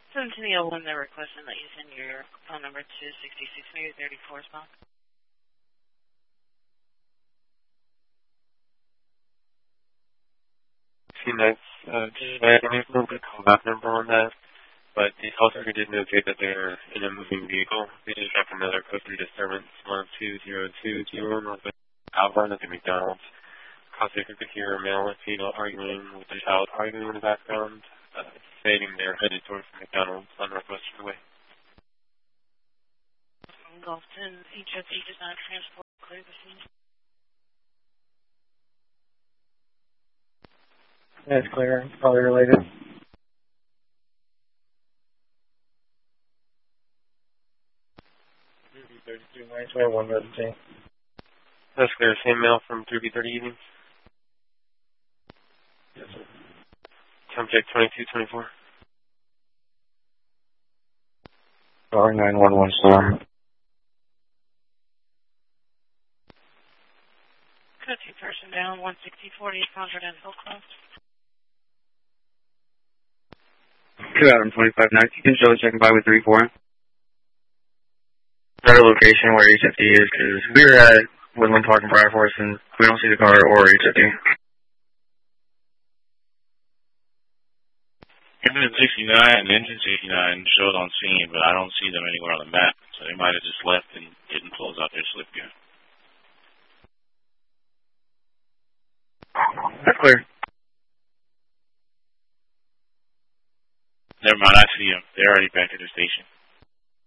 1701, they're requesting that you send your phone number to 6634 spot. See, nice. I don't know the callback number on that, but the call center did notate that they're in a moving vehicle. They just dropped another code 3 disturbance, 12020 Northwest Outbound at the McDonald's. Call center could hear a male and female arguing with a child arguing in the background, stating they're headed towards the McDonald's on Northwest Freeway. Gulfton, HOT does not transport clear the scene. That's clear. Probably related. That's clear. Same mail from 3B30 evening. Yes, sir. Subject 2224. Sorry, 911, sir. Code 2 person down, 16040, Concord and Hillcroft. 2 Adam 2590. You can show checking by with 3-4. Another location where HFD is, because we were at Woodland Park in Briar Forest and we don't see the car or HFD. Engine 69 and Engine 69 showed on scene, but I don't see them anywhere on the map, so they might have just left and didn't close out their slip yet. That's clear. Never mind, I see them. They're already back at the station.